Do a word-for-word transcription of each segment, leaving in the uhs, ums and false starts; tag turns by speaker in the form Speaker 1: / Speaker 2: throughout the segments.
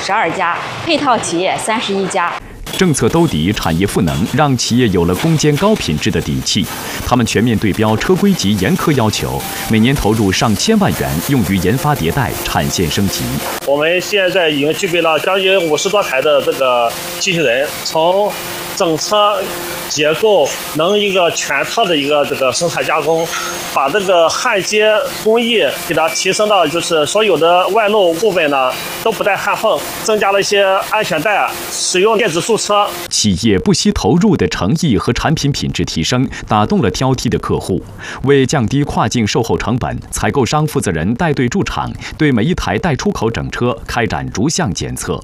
Speaker 1: 十二家，配套企业三十一家。
Speaker 2: 政策兜底，产业赋能，让企业有了攻坚高品质的底气。他们全面对标车规级严苛要求，每年投入上千万元用于研发迭代、产线升级。
Speaker 3: 我们现在已经具备了将近五十多台的这个机器人，从整车结构能一个全套的一个这个生产加工，把这个焊接工艺给它提升到就是所有的外露部分呢都不带焊缝，增加了一些安全带，使用电子驻车。
Speaker 2: 企业不惜投入的诚意和产品品质提升，打动了挑剔的客户。为降低跨境售后成本，采购商负责人带队驻场，对每一台待出口整车开展逐项检测。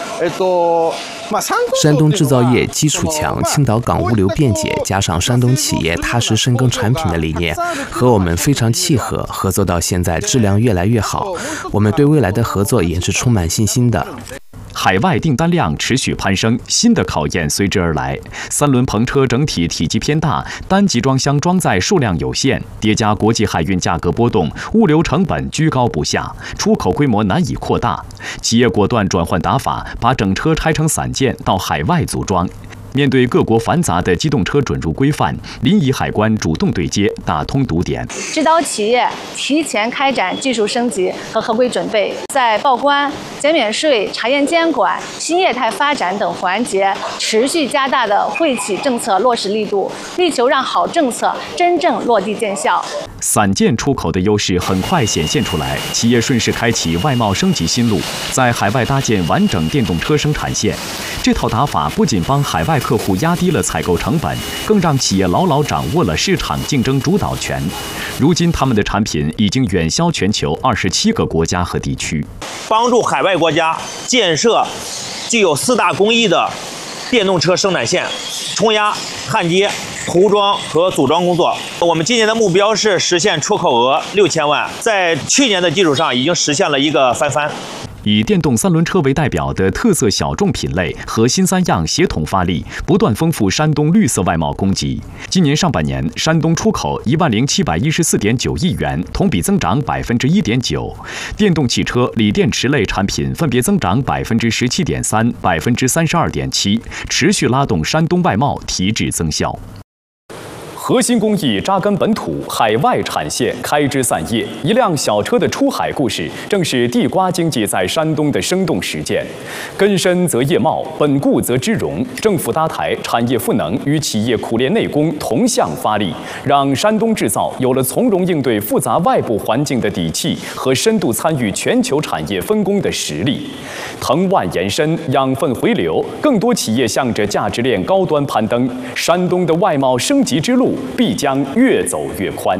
Speaker 4: 山东制造业基础强，青岛港物流便捷，加上山东企业踏实深耕产品的理念，和我们非常契合，合作到现在质量越来越好。我们对未来的合作也是充满信心的。
Speaker 2: 海外订单量持续攀升，新的考验随之而来。三轮篷车整体体积偏大，单集装箱装载数量有限，叠加国际海运价格波动，物流成本居高不下，出口规模难以扩大。企业果断转换打法，把整车拆成散件到海外组装。面对各国繁杂的机动车准入规范，临沂海关主动对接，打通堵点，
Speaker 1: 指导企业提前开展技术升级和合规准备，在报关、减免税、查验监管、新业态发展等环节持续加大的惠企政策落实力度，力求让好政策真正落地见效。
Speaker 2: 散件出口的优势很快显现出来，企业顺势开启外贸升级新路，在海外搭建完整电动车生产线。这套打法不仅帮海外客户压低了采购成本，更让企业牢牢掌握了市场竞争主导权。如今，他们的产品已经远销全球二十七个国家和地区，
Speaker 5: 帮助海外国家建设具有四大工艺的电动车生产线，冲压、焊接、涂装和组装工作。我们今年的目标是实现出口额六千万，在去年的基础上已经实现了一个翻番。
Speaker 2: 以电动三轮车为代表的特色小众品类和新三样协同发力，不断丰富山东绿色外贸供给。今年上半年，山东出口一万零七百一十四点九亿元，同比增长百分之一点九。电动汽车、锂电池类产品分别增长百分之十七点三、百分之三十二点七，持续拉动山东外贸提质增效。核心工艺扎根本土，海外产线开枝散叶。一辆小车的出海故事，正是地瓜经济在山东的生动实践。根深则叶茂，本固则枝荣。政府搭台，产业赋能，与企业苦练内功同向发力，让山东制造有了从容应对复杂外部环境的底气和深度参与全球产业分工的实力。藤蔓延伸，养分回流，更多企业向着价值链高端攀登。山东的外贸升级之路必将越走越宽。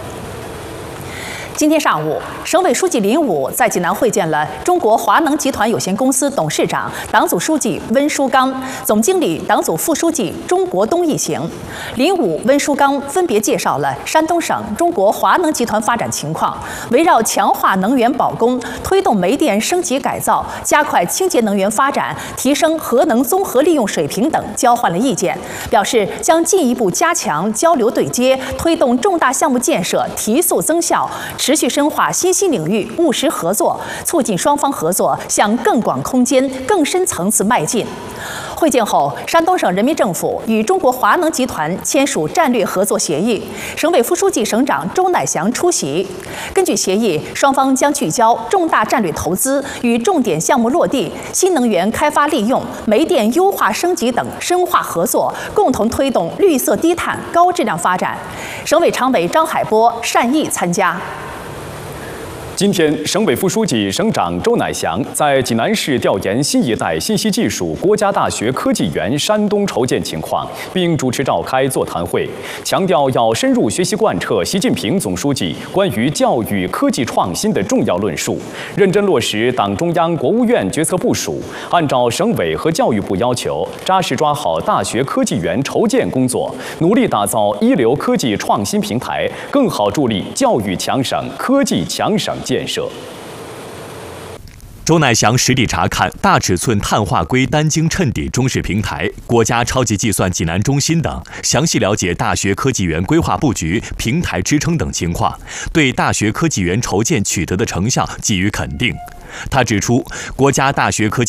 Speaker 6: 今天上午，省委书记林武在济南会见了中国华能集团有限公司董事长、党组书记温书刚、总经理、党组副书记钟国东一行。林武、温书刚分别介绍了山东省中国华能集团发展情况，围绕强化能源保供、推动煤电升级改造、加快清洁能源发展、提升核能综合利用水平等交换了意见，表示将进一步加强交流对接，推动重大项目建设提速增效，持续深化新兴领域务实合作，促进双方合作向更广空间、更深层次迈进。会见后，山东省人民政府与中国华能集团签署战略合作协议，省委副书记、省长周乃祥出席。根据协议，双方将聚焦重大战略投资与重点项目落地、新能源开发利用、煤电优化升级等深化合作，共同推动绿色低碳高质量发展。省委常委张海波善意参加。
Speaker 2: 今天，省委副书记、省长周乃祥在济南市调研新一代信息技术国家大学科技园山东筹建情况，并主持召开座谈会，强调要深入学习贯彻习近平总书记关于教育科技创新的重要论述，认真落实党中央、国务院决策部署，按照省委和教育部要求，扎实抓好大学科技园筹建工作，努力打造一流科技创新平台，更好助力教育强省、科技强省建设。
Speaker 7: 周乃祥实地查看大尺寸碳化硅单晶衬底中式平台、国家超级计算济南中心等，详细了解大学科技园规划布局、平台支撑等情况，对大学科技园筹建取得的成效给予肯定。他指出，国家大学科技